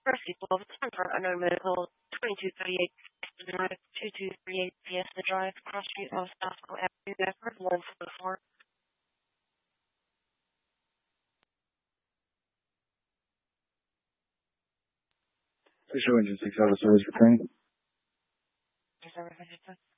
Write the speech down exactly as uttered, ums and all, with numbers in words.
Mercy twelve, it's time for unknown medical, twenty-two thirty-eight Fiesta Drive, twenty-two thirty-eight Fiesta Drive, Cross Street, Los Pasco Avenue, Bedford, one four four. Official Engine six out of service for training. Is everything